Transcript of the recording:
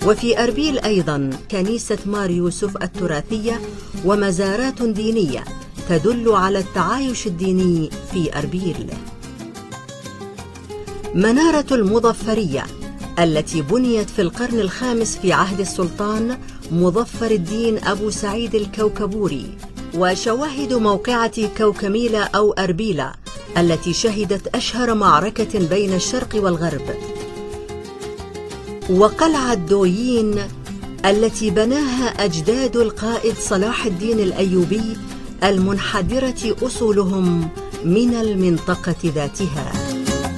وفي أربيل أيضا كنيسة مار يوسف التراثية ومزارات دينية تدل على التعايش الديني في أربيل. منارة المظفرية التي بنيت في القرن الخامس في عهد السلطان مظفر الدين أبو سعيد الكوكبوري، وشواهد موقعة كوكميلة أو أربيلة التي شهدت أشهر معركة بين الشرق والغرب، وقلعة دويين التي بناها أجداد القائد صلاح الدين الأيوبي المنحدرة أصولهم من المنطقة ذاتها.